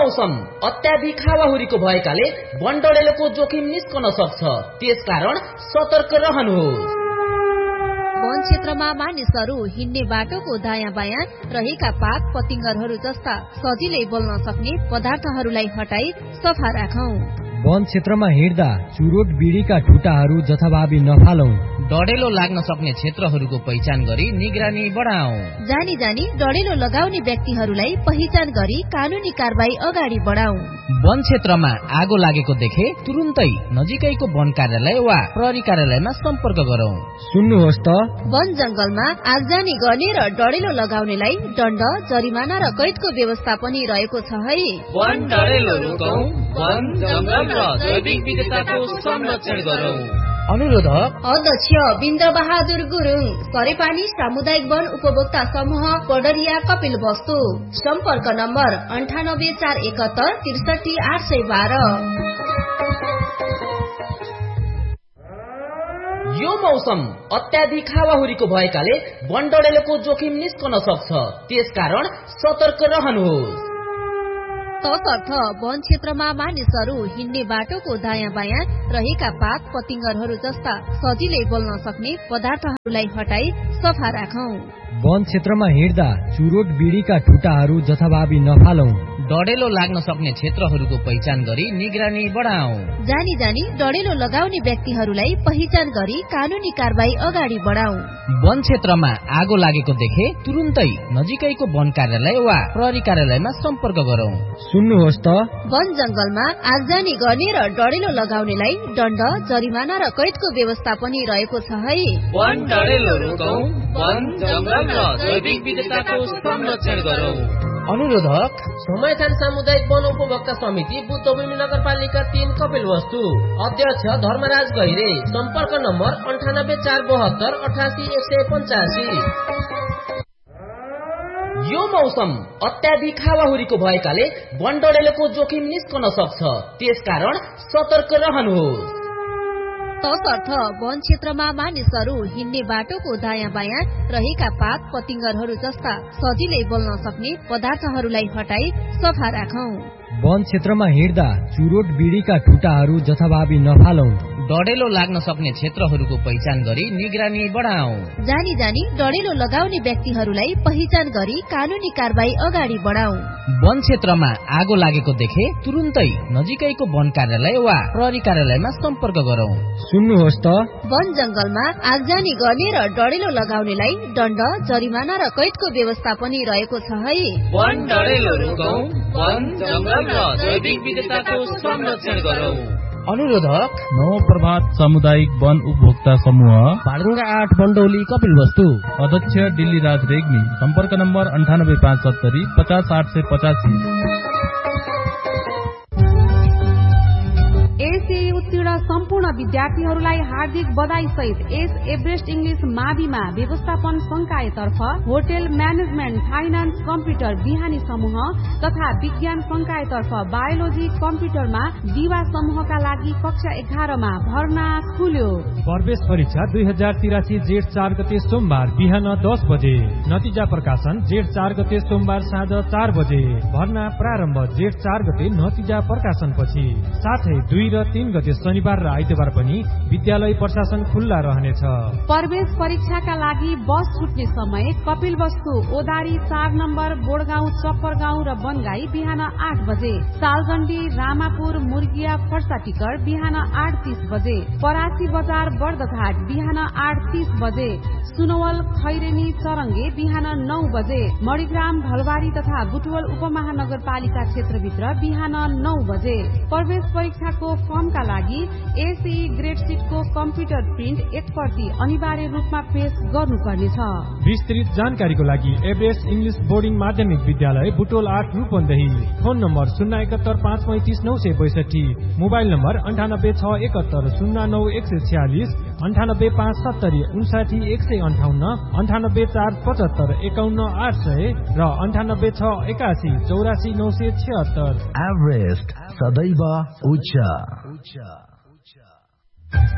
मौसम अत्याधिक हावाहुरीको भएकाले वनडढेलोको जोखिम निस्कन सक्छ, त्यसकारण सतर्क रहनुहोस्। वन क्षेत्रमा मानिसहरू हिँड्ने बाटोको दायाँ बायाँ रहेका पात पतिंगरहरू जस्ता सजिलै बोल्न सक्ने पदार्थहरूलाई हटाई सफा राखौं। वन क्षेत्रमा हिँड्दा चुरोट बिडीका ठुटाहरू जथाभावी नफालौं। डढेलो लाग्न सक्ने क्षेत्रहरूको पहिचान गरी निगरानी बढाऊ। जानी जानी डढेलो लगाउने व्यक्तिहरूलाई पहिचान गरी कानूनी कारबाही अगाडि बढाऊ। वन क्षेत्रमा आगो लागेको देखे तुरुन्तै नजिकैको वन कार्यालय वा प्रहरी कार्यालयमा सम्पर्क गरौं। सुन्नुहोस् त, वन जंगलमा आगजानी गर्ने र डढेलो लगाउनेलाई दण्ड, जरिमाना र कैदको व्यवस्था पनि रहेको छ है। वन डढेलो रोकौं, वन जंगल र जैविक विविधताको संरक्षण गरौं। अनुरोधक अध्यक्ष बिन्द्र बहादुर गुरुङ, सरेपानी सामुदायिक वन उपभोक्ता समूह पडरिया कपिल वस्तु। सम्पर्क नम्बर 9841 63812। यो मौसम अत्याधिक हावाहुरीको भएकाले वनडढेलोको जोखिम निस्कन सक्छ, त्यसकारण सतर्क रहनुहोस्। तसर्थ वन क्षेत्रमा मानिसहरू हिँड्ने बाटोको दायाँ बायाँ रहेका पात पतिंगरहरू जस्ता सजिलै बोल्न सक्ने पदार्थहरूलाई हटाई सफा राखौं। वन क्षेत्रमा हिँड्दा चुरोट बिडीका ठुटाहरू जथाभावी नफालौं। डढेलो लाग्न सक्ने क्षेत्रहरूको पहिचान गरी निगरानी बढाऊ। जानी जानी डढेलो लगाउने व्यक्तिहरूलाई पहिचान गरी कानूनी कारबाही अगाडि बढाऊ। वन क्षेत्रमा आगो लागेको देखे तुरुन्तै नजिकैको वन कार्यालय वा प्रहरी कार्यालयमा सम्पर्क गरौं। सुन्नुहोस् त, वन जंगलमा आगजानी गर्ने र डढेलो लगाउनेलाई दण्ड, जरिमाना र कैदको व्यवस्था पनि रहेको छ है। वन डढेलो रोकौं, वन जंगल र जैविक विविधताको संरक्षण गरौं। अनुरोधक समयथान सामुदायिक वन उपभोक्ता समिति, बुद्धभूमि नगरपालिका 3 कपिल वस्तु। अध्यक्ष धर्मराज गैरे। सम्पर्क नम्बर 9842 88185। यो मौसम अत्याधिक हावाहुरीको भएकाले वनडढेलोको जोखिम निस्कन सक्छ, त्यसकारण सतर्क रहनुहोस्। तसर्थ वन क्षेत्रमा मानिसहरू हिँड्ने बाटोको दायाँ बायाँ रहेका पात पतिंगरहरू जस्ता सजिलै बोल्न सक्ने पदार्थहरूलाई हटाई सफा राखौं। वन क्षेत्रमा हिँड्दा चुरोट बिडीका ठुटाहरू जथाभावी नफालौं। डढेलो लाग्न सक्ने क्षेत्रहरूको पहिचान गरी निगरानी बढाऊ। जानी जानी डढेलो लगाउने व्यक्तिहरूलाई पहिचान गरी कानूनी कारबाही अगाडि बढाऊ। वन क्षेत्रमा आगो लागेको देखे तुरुन्तै नजिकैको वन कार्यालय वा प्रहरी कार्यालयमा सम्पर्क गरौं। सुन्नुहोस् त, वन जंगलमा आगजानी गर्ने र डढेलो लगाउनेलाई दण्ड, जरिमाना र कैदको व्यवस्था पनि रहेको छ है। वन डढेलो रोकौं, वन जंगल र जैविक विविधताको संरक्षण गरौं। अनुरोधक नवप्रभात सामुदायिक वन उपभोक्ता समूह, पाडुङ्गा 8 बन्डौली कपिल वस्तु। अध्यक्ष दिल्ली राज रेग्मी। सम्पर्क नम्बर 98570 50 885। एसएयू उत्तीर्ण सम्पूर्ण विद्यार्थीहरूलाई हार्दिक बधाई सहित एस एभरेस्ट इंग्लिश माविमा व्यवस्थापन संकायतर्फ होटेल म्यानेजमेन्ट, फाइनान्स, कम्प्युटर बिहानी समूह तथा विज्ञान संकायतर्फ बायोलोजी कम्प्युटरमा दिवा समूहका लागि कक्षा 11 मा भर्ना खुल्यो। प्रवेश परीक्षा 2083 जेठ 4 गते सोमबार बिहान 10 बजे। नतिजा प्रकाशन जेठ 4 गते सोमबार साँझ 4 बजे। भर्ना प्रारम्भ जेठ 4 गते नतिजा प्रकाशनपछि। साथै 2 र 3 गते शनिबार र आइतबार पनि विद्यालय प्रशासन खुल्ला रहनेछ। प्रवेश परीक्षाका लागि बस छुट्ने समय कपिल वस्तु, ओदारी 4 नम्बर, बोडगाउँ, चप्परगाउँ र बनगाई बिहान 8 बजे। सालगण्डी, रामापुर, मुर्गिया, फर्साटिकर बिहान 8:30 बजे। परासी बजार, बर्दघाट बिहान 8:30 बजे। सुनवल, खैरेनी, चरङ्गे बिहान 9 बजे। मणिग्राम, भलबारी तथा बुटवल उपमहानगरपालिका क्षेत्रभित्र बिहान 9 बजे। प्रवेश परीक्षाको फर्मका लागि एसई ग्रेड सिटको कम्प्युटर प्रिन्ट 1 प्रति अनिवार्य रूपमा पेश गर्नुपर्नेछ। विस्तृत जानकारीको लागि एभरेस्ट इङ्ग्लिश बोर्डिङ माध्यमिक विद्यालय Butwal 8 Rupandehi. Phone number 071 535 962, mobile number 9861 09 146, 98570 59 158, 98475 51 800 र 98681 84 976। एभरेस्ट सदैव उच्च।